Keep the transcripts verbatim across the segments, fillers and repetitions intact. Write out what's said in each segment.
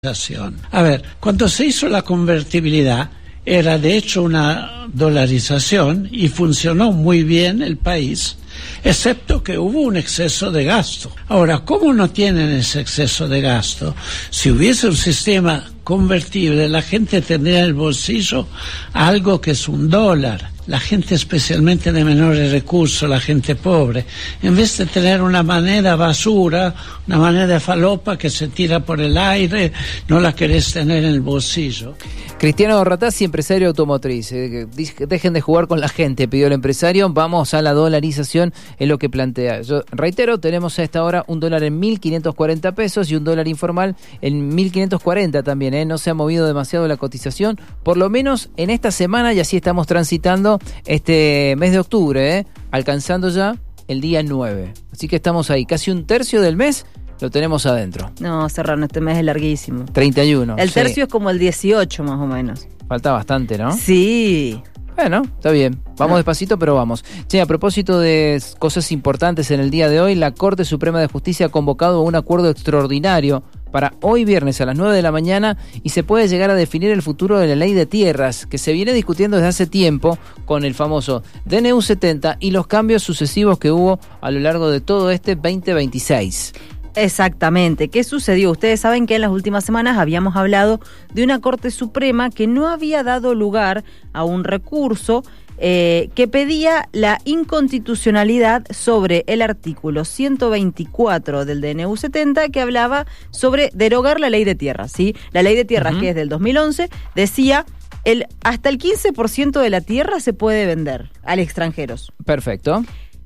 A ver, cuando se hizo la convertibilidad, era de hecho una dolarización y funcionó muy bien el país, excepto que hubo un exceso de gasto. Ahora, ¿cómo no tienen ese exceso de gasto? Si hubiese un sistema convertible, la gente tendría en el bolsillo algo que es un dólar. La gente especialmente de menores recursos, la gente pobre, en vez de tener una moneda basura, una moneda falopa que se tira por el aire, no la querés tener en el bolsillo. Cristiano Ratazzi, empresario automotriz. Eh, dejen de jugar con la gente, pidió el empresario. Vamos a la dolarización, es lo que plantea. Yo reitero, tenemos a esta hora un dólar en mil quinientos cuarenta pesos y un dólar informal en mil quinientos cuarenta también. Eh. No se ha movido demasiado la cotización, por lo menos en esta semana, y así estamos transitando este mes de octubre, eh, alcanzando ya el día nueve. Así que estamos ahí, casi un tercio del mes lo tenemos adentro. No, Serrano, este mes es larguísimo. treinta y uno. El tercio sí. Es como el dieciocho más o menos. Falta bastante, ¿no? Sí. Bueno, está bien. Vamos no. despacito, pero vamos. Che, a propósito de cosas importantes en el día de hoy, la Corte Suprema de Justicia ha convocado a un acuerdo extraordinario para hoy viernes a las nueve de la mañana y se puede llegar a definir el futuro de la ley de tierras, que se viene discutiendo desde hace tiempo con el famoso D N U setenta y los cambios sucesivos que hubo a lo largo de todo este veinte veintiséis. Exactamente. ¿Qué sucedió? Ustedes saben que en las últimas semanas habíamos hablado de una Corte Suprema que no había dado lugar a un recurso eh, que pedía la inconstitucionalidad sobre el artículo ciento veinticuatro del D N U setenta, que hablaba sobre derogar la ley de tierras, ¿sí? La ley de tierras, uh-huh. que es del dos mil once, decía el hasta el quince por ciento de la tierra se puede vender a extranjeros. Perfecto.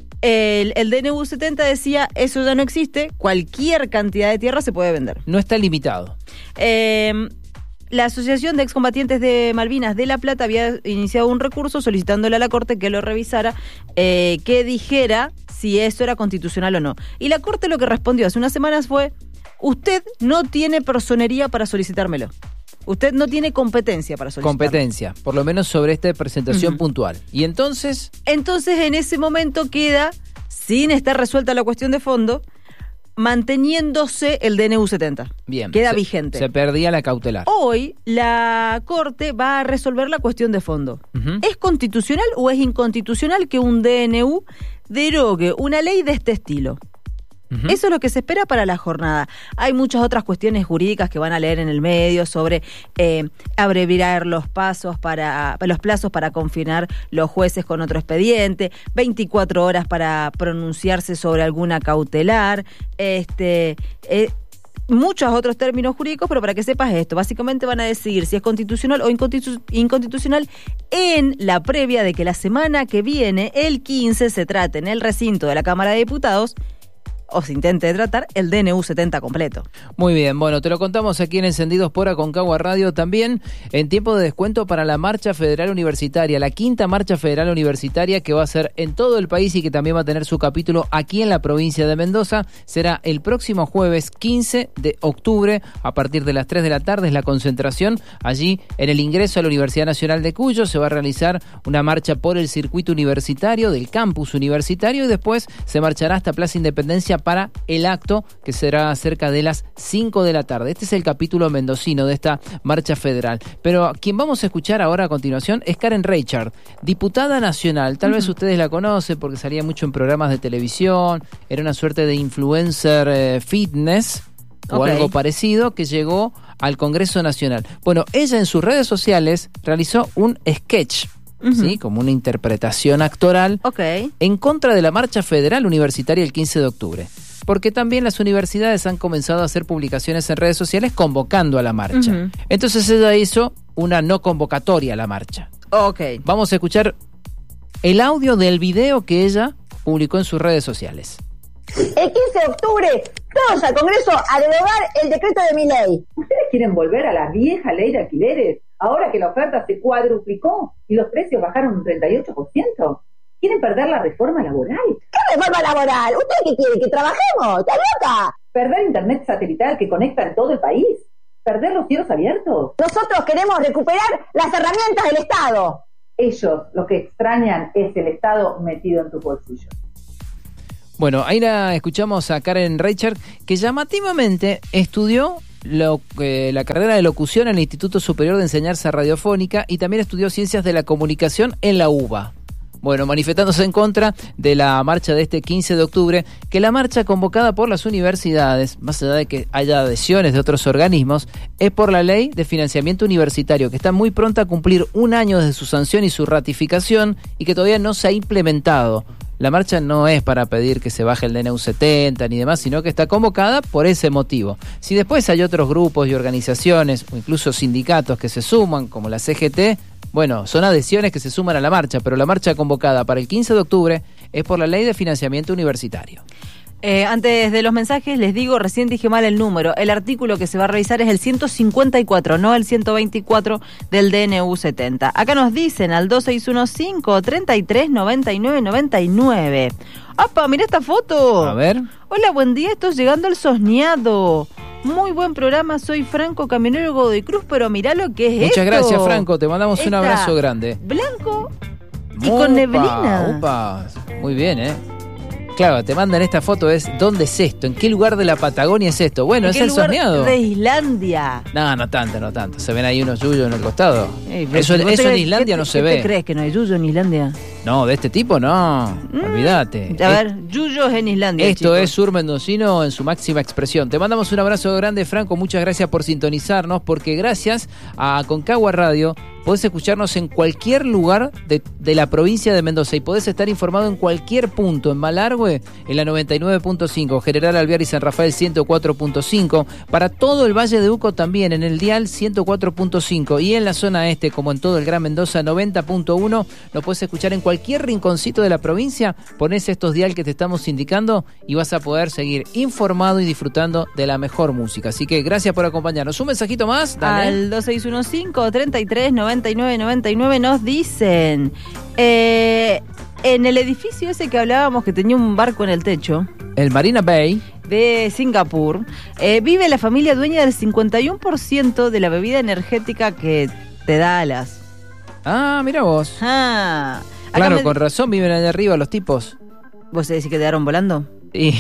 El, el D N U setenta decía, eso ya no existe, cualquier cantidad de tierra se puede vender. No está limitado. Eh, la Asociación de Excombatientes de Malvinas de La Plata había iniciado un recurso solicitándole a la Corte que lo revisara, eh, que dijera si eso era constitucional o no. Y la Corte lo que respondió hace unas semanas fue, usted no tiene personería para solicitármelo. Usted no tiene competencia para solicitarlo. Competencia, por lo menos sobre esta presentación uh-huh. puntual. ¿Y entonces? Entonces, en ese momento queda, sin estar resuelta la cuestión de fondo, manteniéndose el D N U setenta. Bien. Queda se, vigente. Se perdía la cautelar. Hoy, la Corte va a resolver la cuestión de fondo. Uh-huh. ¿Es constitucional o es inconstitucional que un D N U derogue una ley de este estilo? Uh-huh. Eso es lo que se espera para la jornada. Hay muchas otras cuestiones jurídicas que van a leer en el medio sobre eh, abreviar los pasos para los plazos para confinar los jueces con otro expediente, veinticuatro horas para pronunciarse sobre alguna cautelar, este eh, muchos otros términos jurídicos, pero para que sepas esto, básicamente van a decidir si es constitucional o inconstitu- inconstitucional en la previa de que la semana que viene, el quince, se trate en el recinto de la Cámara de Diputados o se intente tratar el D N U setenta completo. Muy bien, bueno, te lo contamos aquí en Encendidos por Aconcagua Radio, también en tiempo de descuento para la Marcha Federal Universitaria, la quinta Marcha Federal Universitaria que va a ser en todo el país y que también va a tener su capítulo aquí en la provincia de Mendoza. Será el próximo jueves quince de octubre a partir de las tres de la tarde, es la concentración allí en el ingreso a la Universidad Nacional de Cuyo. Se va a realizar una marcha por el circuito universitario del campus universitario y después se marchará hasta Plaza Independencia para el acto que será cerca de las cinco de la tarde. Este es el capítulo mendocino de esta marcha federal. Pero quien vamos a escuchar ahora a continuación es Karen Reichard, diputada nacional. Tal uh-huh. vez ustedes la conocen porque salía mucho en programas de televisión, era una suerte de influencer eh, fitness o okay. algo parecido, que llegó al Congreso Nacional. Bueno, ella en sus redes sociales realizó un sketch, Uh-huh. ¿sí? como una interpretación actoral okay. en contra de la Marcha Federal Universitaria el quince de octubre. Porque también las universidades han comenzado a hacer publicaciones en redes sociales convocando a la marcha. Uh-huh. Entonces ella hizo una no convocatoria a la marcha. Okay. Vamos a escuchar el audio del video que ella publicó en sus redes sociales. El quince de octubre, todos al Congreso a derogar el decreto de mi ley. ¿Ustedes quieren volver a la vieja ley de alquileres? Ahora que la oferta se cuadruplicó y los precios bajaron un treinta y ocho por ciento. ¿Quieren perder la reforma laboral? ¿Qué reforma laboral? ¿Usted qué quiere? ¿Que trabajemos? ¿Está loca? ¿Perder internet satelital que conecta en todo el país? ¿Perder los cielos abiertos? Nosotros queremos recuperar las herramientas del Estado. Ellos lo que extrañan es el Estado metido en tus bolsillos. Bueno, ahí la escuchamos a Karen Reichard, que llamativamente estudió lo, eh, la carrera de locución en el Instituto Superior de Enseñanza Radiofónica y también estudió Ciencias de la Comunicación en la U B A. Bueno, manifestándose en contra de la marcha de este quince de octubre, que la marcha convocada por las universidades, más allá de que haya adhesiones de otros organismos, es por la Ley de Financiamiento Universitario, que está muy pronta a cumplir un año desde su sanción y su ratificación y que todavía no se ha implementado. La marcha no es para pedir que se baje el D N U setenta ni demás, sino que está convocada por ese motivo. Si después hay otros grupos y organizaciones, o incluso sindicatos que se suman, como la C G T, bueno, son adhesiones que se suman a la marcha, pero la marcha convocada para el quince de octubre es por la Ley de Financiamiento Universitario. Eh, antes de los mensajes les digo, recién dije mal el número, el artículo que se va a revisar es el ciento cincuenta y cuatro, no el ciento veinticuatro del D N U setenta. Acá nos dicen al dos seis uno cinco, treinta y tres, noventa y nueve, noventa y nueve. ¡Apa, mira esta foto! A ver. Hola, buen día, estoy llegando al Sosneado. Muy buen programa, soy Franco, camionero Godoy Cruz, pero mirá lo que es Muchas esto. Muchas gracias, Franco, te mandamos un Está abrazo grande. Blanco y Opa, con neblina. Opa, muy bien, ¿eh? Claro, te mandan esta foto, es ¿dónde es esto? ¿En qué lugar de la Patagonia es esto? Bueno, es el Sosneado. De Islandia. No, no tanto, no tanto. Se ven ahí unos yuyos en el costado. Ey, eso eso eso en te, Islandia ¿qué, no se ¿qué ve. ¿Qué crees que no hay yuyos en Islandia? No, de este tipo no. Mm. Olvídate. A ver, yuyos en Islandia. Esto chicos. es sur mendocino en su máxima expresión. Te mandamos un abrazo grande, Franco. Muchas gracias por sintonizarnos, porque gracias a Concagua Radio podés escucharnos en cualquier lugar de, de la provincia de Mendoza y podés estar informado en cualquier punto. En Malargüe, en la noventa y nueve punto cinco, General Alvear y San Rafael ciento cuatro punto cinco, para todo el Valle de Uco también en el dial ciento cuatro punto cinco, y en la zona este, como en todo el Gran Mendoza, noventa punto uno. Lo podés escuchar en cualquier rinconcito de la provincia. Ponés estos dial que te estamos indicando y vas a poder seguir informado y disfrutando de la mejor música. Así que gracias por acompañarnos. Un mensajito más, dale. Al dos seis uno cinco, treinta y tres, noventa y nueve, noventa y nueve nos dicen, eh, en el edificio ese que hablábamos que tenía un barco en el techo, el Marina Bay de Singapur, eh, vive la familia dueña del cincuenta y uno por ciento de la bebida energética que te da alas. Ah, mira vos. Ah, claro, me... con razón viven allá arriba los tipos. ¿Vos decís que quedaron volando? Sí.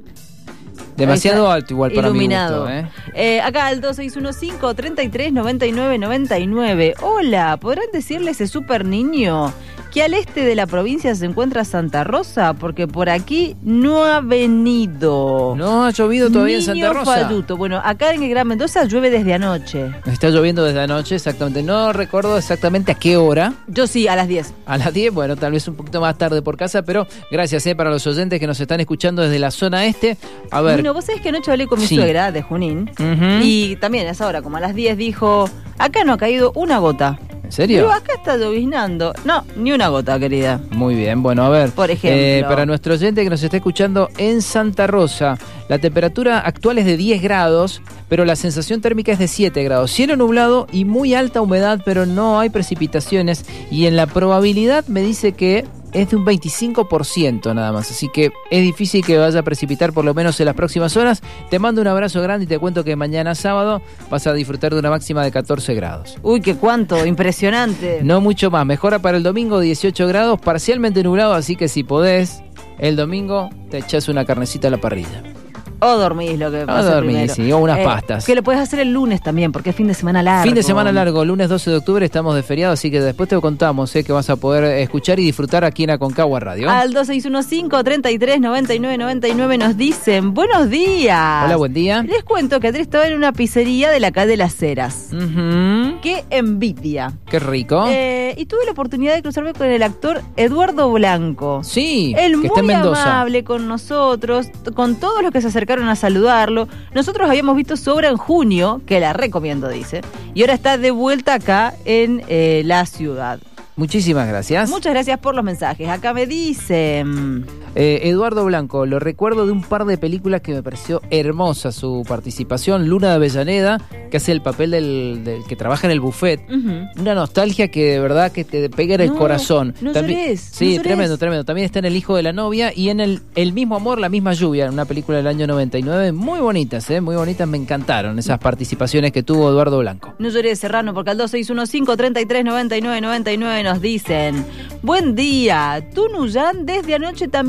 Demasiado alto igual para iluminado. mi gusto, ¿eh? Eh, acá al dos seis uno cinco, treinta y tres, noventa y nueve, noventa y nueve. Hola, ¿podrán decirle a ese super niño que al este de la provincia se encuentra Santa Rosa? Porque por aquí no ha venido. No ha llovido todavía niño en Santa Rosa. Falluto. Bueno, acá en el Gran Mendoza llueve desde anoche. Está lloviendo desde anoche, exactamente. No recuerdo exactamente a qué hora. Yo sí, a las diez. A las diez, bueno, tal vez un poquito más tarde por casa, pero gracias eh, para los oyentes que nos están escuchando desde la zona este. A ver. Bueno, vos sabés que anoche hablé con mi sí. suegra de Junín. Uh-huh. Y también a esa hora, como a las diez, dijo, acá no ha caído una gota. ¿En serio? Pero acá está lloviznando. No, ni una gota, querida. Muy bien, bueno, a ver. Por ejemplo. Eh, para nuestro oyente que nos está escuchando en Santa Rosa, la temperatura actual es de diez grados, pero la sensación térmica es de siete grados. Cielo nublado y muy alta humedad, pero no hay precipitaciones. Y en la probabilidad me dice que es de un veinticinco por ciento nada más. Así que es difícil que vaya a precipitar por lo menos en las próximas horas. Te mando un abrazo grande y te cuento que mañana sábado vas a disfrutar de una máxima de catorce grados. Uy, qué cuánto, impresionante. No mucho más. Mejora para el domingo, dieciocho grados, parcialmente nublado, así que si podés, el domingo te echás una carnecita a la parrilla. O dormís, lo que pasa O dormís, primero. sí, o unas eh, pastas. Que lo puedes hacer el lunes también, porque es fin de semana largo. Fin de semana largo, lunes doce de octubre estamos de feriado, así que después te contamos eh, que vas a poder escuchar y disfrutar aquí en Aconcagua Radio. Al dos seis uno cinco, treinta y tres, noventa y nueve, noventa y nueve nos dicen, buenos días. Hola, buen día. Les cuento que Andrés estaba en una pizzería de la calle de las Heras. Uh-huh. Qué envidia. Qué rico. Eh, y tuve la oportunidad de cruzarme con el actor Eduardo Blanco. Sí, Él que muy está en Mendoza. amable con nosotros, con todos los que se acercaron a saludar. Nosotros habíamos visto su obra en junio, que la recomiendo, dice, y ahora está de vuelta acá en eh, la ciudad. Muchísimas gracias. Muchas gracias por los mensajes. Acá me dicen... Eh, Eduardo Blanco, lo recuerdo de un par de películas que me pareció hermosa su participación. Luna de Avellaneda, que hace el papel del, del que trabaja en el buffet. Uh-huh. Una nostalgia que de verdad que te pega en el No, corazón. no También, llores, sí, no llores. tremendo, tremendo. También está en El hijo de la novia y en el, el mismo amor, la misma lluvia, una película del año noventa y nueve. Muy bonitas, ¿eh? Muy bonitas, me encantaron esas participaciones que tuvo Eduardo Blanco. No lloré, Serrano, porque al dos seis uno cinco, treinta y tres, noventa y nueve, noventa y nueve nos dicen, buen día, Tunuyán desde anoche también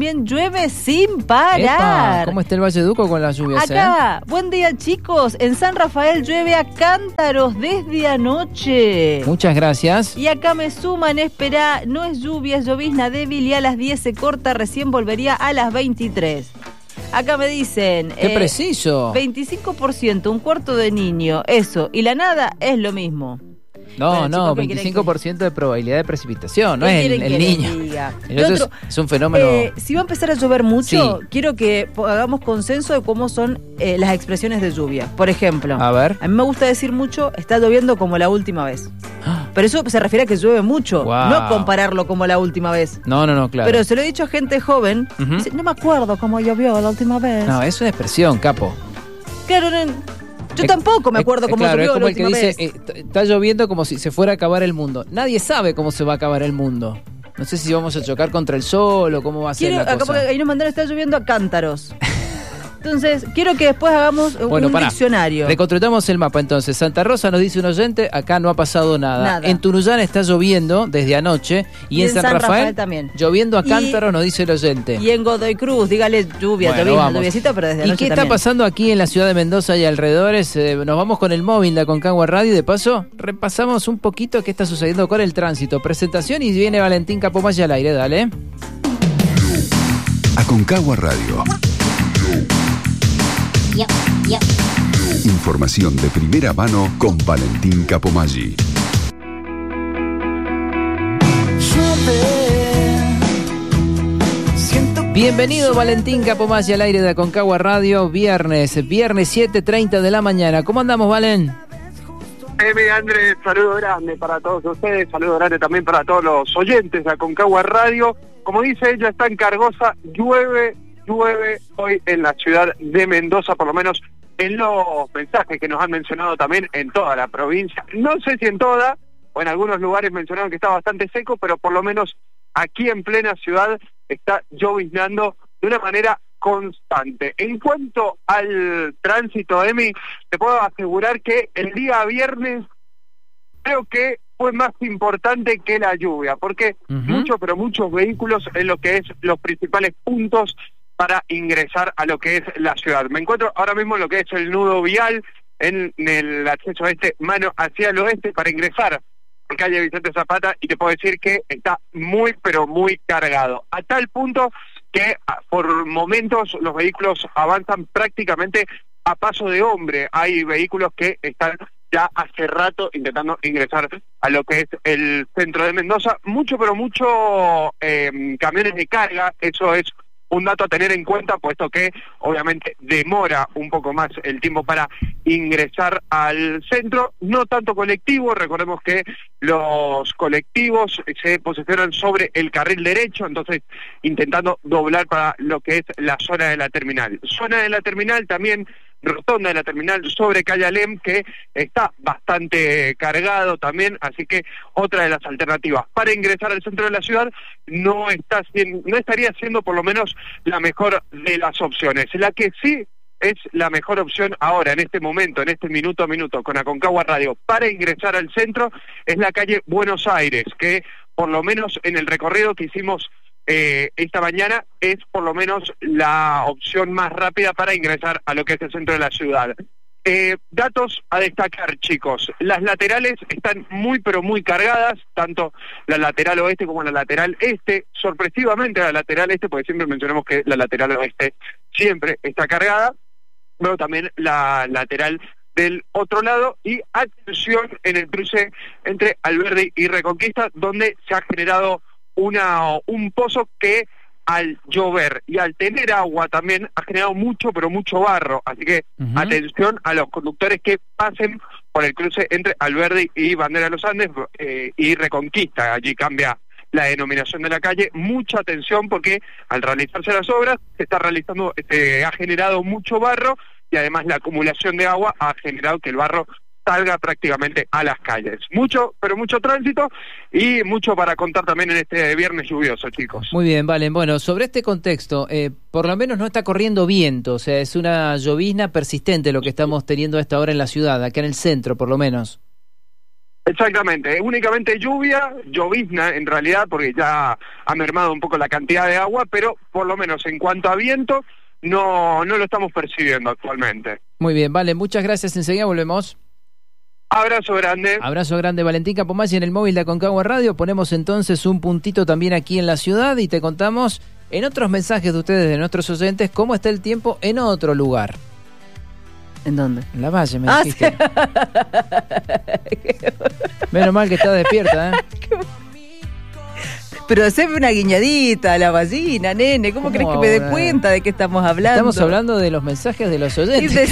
también llueve sin parar. Epa, ¿cómo está el Valle de Uco con las lluvias? Acá, eh? buen día chicos, en San Rafael llueve a cántaros desde anoche. Muchas gracias. Y acá me suman, espera, no es lluvia, es llovizna débil y a las diez se corta, recién volvería a las veintitrés. Acá me dicen... ¡Qué eh, preciso! veinticinco por ciento, un cuarto de niño, eso, y la nada es lo mismo. No, Bueno, no, chicos, ¿qué veinticinco por ciento de probabilidad de precipitación, no ¿Qué es el, quieren el que les niño. diga? El Lo otro otro, es, es un fenómeno... Eh, si va a empezar a llover mucho, Sí. quiero que po- hagamos consenso de cómo son eh, las expresiones de lluvia. Por ejemplo, A ver. a mí me gusta decir mucho, está lloviendo como la última vez. Ah. Pero eso se refiere a que llueve mucho, Wow. no compararlo como la última vez. No, no, no, claro. Pero se lo he dicho a gente joven, Ujú. dice, no me acuerdo cómo llovió la última vez. No, es una expresión, capo. Claro, no, yo Es- tampoco me acuerdo es- cómo claro, llovió es como la el que última dice, vez. eh, t- está lloviendo como si se fuera a acabar el mundo. Nadie sabe cómo se va a acabar el mundo. No sé si vamos a chocar contra el sol o cómo va a ser Quiero, la acá cosa. porque ahí nos mandaron, está lloviendo a cántaros. Entonces, quiero que después hagamos un- Bueno, un pará. diccionario. Recontrolamos el mapa entonces. Santa Rosa nos dice un oyente, acá no ha pasado nada. Nada. En Tunuyán está lloviendo desde anoche. Y, en San, Rafael, también. lloviendo a Y- cántaro, nos dice el oyente. Y en Godoy Cruz, dígale lluvia, Bueno, llovizna, vamos. lluviecita, pero desde ¿Y anoche qué está también. pasando aquí en la ciudad de Mendoza y alrededores? Eh, nos vamos con el móvil de Aconcagua Radio y de paso repasamos un poquito qué está sucediendo con el tránsito. Presentación y viene Valentín Capomaya al aire, dale. Aconcagua Radio. Información de primera mano con Valentín Capomaggi. Bienvenido Valentín Capomaggi al aire de Aconcagua Radio, viernes, viernes siete treinta de la mañana. ¿Cómo andamos, Valen? M. Andrés, saludo grande para todos ustedes, saludo grande también para todos los oyentes de Aconcagua Radio. Como dice ella, está en Cargosa, llueve, llueve hoy en la ciudad de Mendoza, por lo menos en los mensajes que nos han mencionado también en toda la provincia. No sé si en toda, o en algunos lugares mencionaron que está bastante seco, pero por lo menos aquí en plena ciudad está lloviznando de una manera constante. En cuanto al tránsito, Emi, te puedo asegurar que el día viernes creo que fue más importante que la lluvia, porque Uh-huh. muchos, pero muchos vehículos en lo que es los principales puntos para ingresar a lo que es la ciudad. Me encuentro ahora mismo en lo que es el nudo vial, en el acceso este, mano hacia el oeste, para ingresar por calle Vicente Zapata, y te puedo decir que está muy, pero muy cargado, a tal punto que por momentos los vehículos avanzan prácticamente a paso de hombre. Hay vehículos que están ya hace rato intentando ingresar a lo que es el centro de Mendoza. Mucho, pero mucho eh, camiones de carga, eso es un dato a tener en cuenta, puesto que obviamente demora un poco más el tiempo para ingresar al centro. No tanto colectivo, recordemos que los colectivos se posicionan sobre el carril derecho, entonces intentando doblar para lo que es la zona de la terminal. Zona de la terminal también, rotonda de la terminal sobre calle Alem, que está bastante cargado también, así que otra de las alternativas para ingresar al centro de la ciudad no está siendo, no estaría siendo por lo menos la mejor de las opciones. La que sí es la mejor opción ahora, en este momento, en este minuto a minuto, con Aconcagua Radio, para ingresar al centro, es la calle Buenos Aires, que por lo menos en el recorrido que hicimos Eh, esta mañana es por lo menos la opción más rápida para ingresar a lo que es el centro de la ciudad. Eh, datos a destacar, chicos. Las laterales están muy pero muy cargadas, tanto la lateral oeste como la lateral este. Sorpresivamente la lateral este, porque siempre mencionamos que la lateral oeste siempre está cargada, pero también la lateral del otro lado. Y atención en el cruce entre Alberdi y Reconquista, donde se ha generado Una, un pozo que al llover y al tener agua también ha generado mucho, pero mucho barro. Así que Uh-huh. atención a los conductores que pasen por el cruce entre Alberdi y Bandera de los Andes eh, y Reconquista. Allí cambia la denominación de la calle. Mucha atención, porque al realizarse las obras se está realizando, se ha generado mucho barro, y además la acumulación de agua ha generado que el barro salga prácticamente a las calles. Mucho, pero mucho tránsito y mucho para contar también en este viernes lluvioso, chicos. Muy bien, Valen. Bueno, sobre este contexto, eh, por lo menos no está corriendo viento, o sea, es una llovizna persistente lo que estamos teniendo a esta hora en la ciudad, acá en el centro, por lo menos. Exactamente, únicamente lluvia, llovizna en realidad, porque ya ha mermado un poco la cantidad de agua, pero por lo menos en cuanto a viento, no, no lo estamos percibiendo actualmente. Muy bien, vale, muchas gracias, enseguida volvemos. Abrazo grande. Abrazo grande, Valentín Capomaggi, en el móvil de Aconcagua Radio. Ponemos entonces un puntito también aquí en la ciudad y te contamos en otros mensajes de ustedes, de nuestros oyentes, cómo está el tiempo en otro lugar. ¿En dónde? En la Valle, me ah, dijiste. Sí. Menos mal que está despierta, ¿eh? Pero haceme una guiñadita a la ballina, nene. ¿Cómo, ¿Cómo crees que me dé cuenta de qué estamos hablando? Estamos hablando de los mensajes de los oyentes.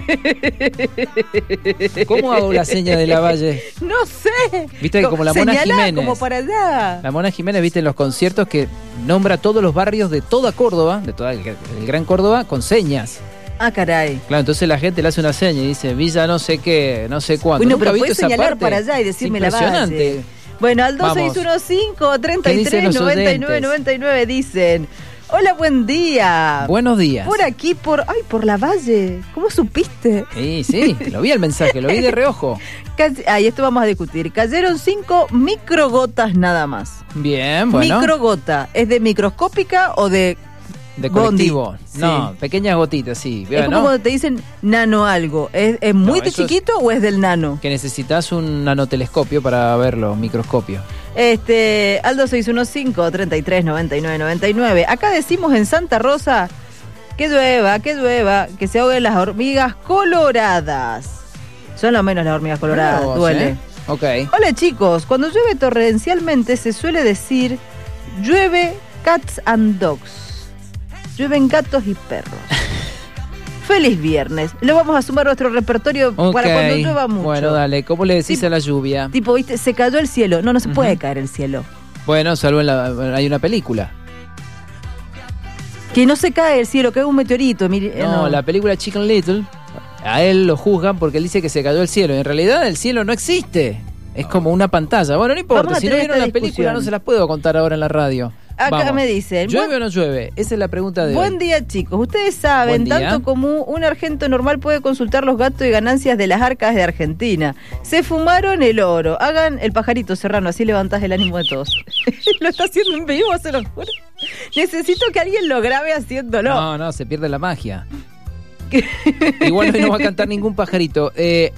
¿Cómo hago la seña de la Valle? No sé. Viste que como la Mona Señalá, Jiménez. como para allá. La Mona Jiménez, viste, en los conciertos que nombra todos los barrios de toda Córdoba, de toda el, el Gran Córdoba, con señas. Ah, caray. Claro, entonces la gente le hace una seña y dice Villa no sé qué, no sé cuánto. Bueno, pero puedes señalar para allá y decirme la Valle. Impresionante. Bueno, al dos seis uno cinco, treinta y tres, noventa y nueve, noventa y nueve dicen: hola, buen día. Buenos días. Por aquí, por ay, por la Valle. ¿Cómo supiste? Sí, sí, lo vi el mensaje, lo vi de reojo. Ahí esto vamos a discutir. Cayeron cinco microgotas nada más. Bien, bueno. Microgota, ¿es de microscópica o de de colectivo? Sí. No, pequeñas gotitas, sí. Es como ¿no? cuando te dicen nano algo. ¿Es, es muy no, de chiquito es, o es del nano? Que necesitas un nanotelescopio para verlo, microscopio. Este, al dos seis uno cinco, treinta y tres, noventa y nueve, noventa y nueve. Acá decimos en Santa Rosa que llueva, que llueva, que se ahoguen las hormigas coloradas. Son lo menos las hormigas coloradas, Vos, duele. ¿eh? Ok. Hola chicos, cuando llueve torrencialmente se suele decir llueve cats and dogs. Llueven gatos y perros. Feliz viernes. Lo vamos a sumar a nuestro repertorio okay. para cuando llueva mucho. Bueno, dale. ¿Cómo le decís tipo, a la lluvia? Tipo, viste, se cayó el cielo. No, no se uh-huh. puede caer el cielo. Bueno, salvo en la... Hay una película. Que no se cae el cielo, cae un meteorito. Mire, no, no, la película Chicken Little, a él lo juzgan porque él dice que se cayó el cielo. En realidad el cielo no existe. Es como una pantalla. Bueno, no importa. Si no vieron la película no se las puedo contar ahora en la radio. Acá Vamos. Me dicen... ¿Llueve buen, o no llueve? Esa es la pregunta de Buen hoy. día, chicos. Ustedes saben, tanto como un argento normal puede consultar los gastos y ganancias de las arcas de Argentina. Se fumaron el oro. Hagan el pajarito serrano, así levantás el ánimo de todos. Lo está haciendo en vivo, se lo juro. Necesito que alguien lo grabe haciéndolo. No, no, se pierde la magia. Igual hoy no va a cantar ningún pajarito. Eh,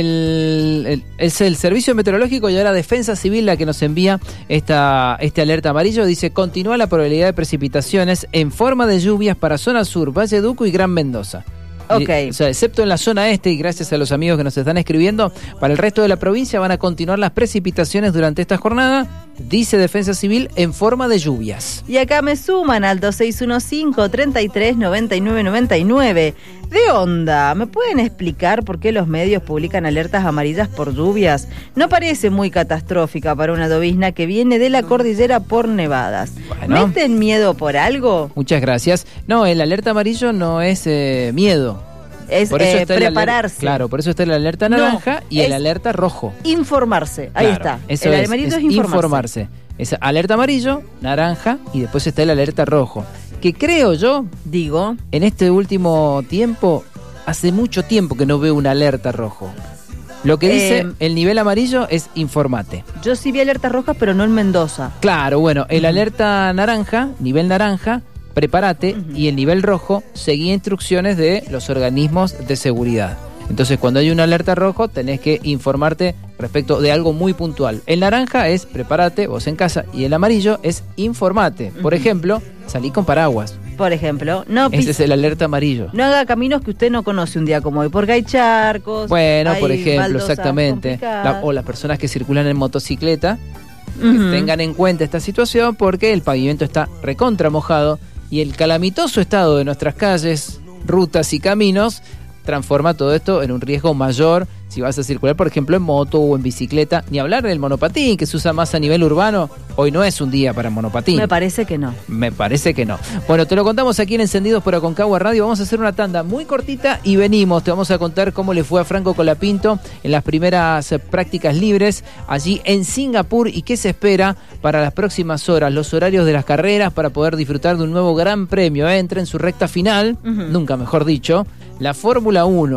el, el, es el Servicio Meteorológico y ahora Defensa Civil la que nos envía esta, este alerta amarillo. Dice: continúa la probabilidad de precipitaciones en forma de lluvias para zona sur, Valleduco y Gran Mendoza. Ok. O sea, excepto en la zona este, y gracias a los amigos que nos están escribiendo, para el resto de la provincia van a continuar las precipitaciones durante esta jornada, dice Defensa Civil, en forma de lluvias. Y acá me suman al dos seis uno cinco, treinta y tres, noventa y nueve, noventa y nueve. ¿De onda? ¿Me pueden explicar por qué los medios publican alertas amarillas por lluvias? No parece muy catastrófica para una llovizna que viene de la cordillera por nevadas. Bueno, ¿meten miedo por algo? Muchas gracias. No, el alerta amarillo no es eh, miedo. Es por eso eh, está prepararse. Alerta, claro, por eso está el alerta naranja no, y el alerta rojo. Informarse, ahí claro, está. Eso el es, amarillo es es informarse. informarse. Es alerta amarillo, naranja y después está el alerta rojo. Que creo yo, digo, en este último tiempo, hace mucho tiempo que no veo una alerta rojo. Lo que dice eh, el nivel amarillo es informate. Yo sí vi alertas rojas, pero no en Mendoza. Claro, bueno, el uh-huh. alerta naranja, nivel naranja, prepárate, uh-huh. y el nivel rojo seguía instrucciones de los organismos de seguridad. Entonces, cuando hay una alerta rojo, tenés que informarte respecto de algo muy puntual. El naranja es prepárate, vos en casa, y el amarillo es informate. Por uh-huh. ejemplo, salí con paraguas. Por ejemplo, no ese es el alerta amarillo. No haga caminos que usted no conoce un día como hoy, porque hay charcos. Bueno, hay por ejemplo, exactamente. La, o las personas que circulan en motocicleta, uh-huh. que tengan en cuenta esta situación porque el pavimento está recontra mojado y el calamitoso estado de nuestras calles, rutas y caminos transforma todo esto en un riesgo mayor si vas a circular, por ejemplo, en moto o en bicicleta. Ni hablar del monopatín, que se usa más a nivel urbano. Hoy no es un día para monopatín. Me parece que no. Me parece que no. Bueno, te lo contamos aquí en Encendidos por Aconcagua Radio. Vamos a hacer una tanda muy cortita y venimos. Te vamos a contar cómo le fue a Franco Colapinto en las primeras prácticas libres allí en Singapur y qué se espera para las próximas horas, los horarios de las carreras para poder disfrutar de un nuevo gran premio. ¿eh? Entra en su recta final, uh-huh. nunca mejor dicho, la Fórmula uno.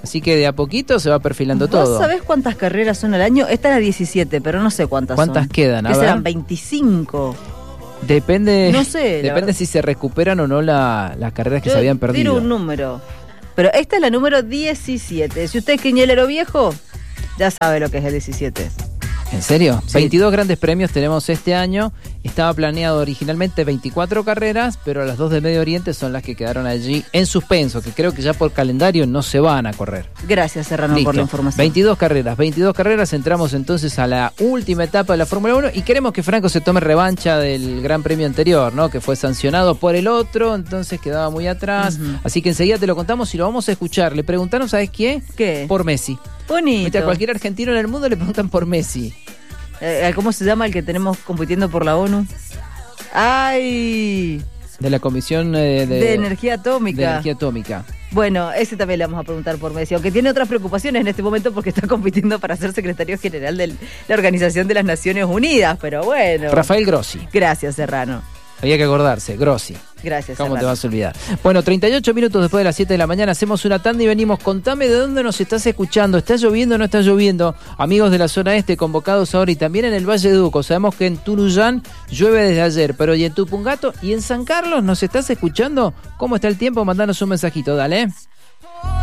Así que de a poquito se va perfilando todo. ¿Vos sabés cuántas carreras son al año? Esta era diecisiete, pero no sé cuántas ¿Cuántas son. quedan? A ¿Qué ver. serán? veinticinco. Depende, No sé, la depende verdad. si se recuperan o no la- las carreras que Yo se habían perdido. tiro un número. Pero esta es la número diecisiete. Si usted es quinielero viejo, ya sabe lo que es el diecisiete. ¿En serio? Sí. veintidós grandes premios tenemos este año. Estaba planeado originalmente veinticuatro carreras, pero las dos de Medio Oriente son las que quedaron allí en suspenso, que creo que ya por calendario no se van a correr. Gracias, Serrano, Listo. por la información. veintidós carreras, veintidós carreras. Entramos entonces a la última etapa de la Fórmula uno y queremos que Franco se tome revancha del Gran Premio anterior, ¿no? Que fue sancionado por el otro, entonces quedaba muy atrás. Ujú. Así que enseguida te lo contamos y lo vamos a escuchar. Le preguntaron, ¿sabes qué? ¿Qué? Por Messi. Bonito. Viste, a cualquier argentino en el mundo le preguntan por Messi. Eh, ¿Cómo se llama el que tenemos compitiendo por la ONU? ¡Ay! De la Comisión eh, de, De, energía atómica. de Energía Atómica. Bueno, ese también le vamos a preguntar por Messi, aunque tiene otras preocupaciones en este momento porque está compitiendo para ser secretario general de la Organización de las Naciones Unidas, pero bueno. Rafael Grossi. Gracias, Serrano. Había que acordarse, Grossi. Gracias, ¿Cómo te Serrano. vas a olvidar? Bueno, treinta y ocho minutos después de las siete de la mañana hacemos una tanda y venimos. Contame de dónde nos estás escuchando. ¿Está lloviendo o no está lloviendo? Amigos de la zona este convocados ahora y también en el Valle de Uco. Sabemos que en Tunuyán llueve desde ayer, pero ¿y en Tupungato? ¿Y en San Carlos nos estás escuchando? ¿Cómo está el tiempo? Mandanos un mensajito, dale.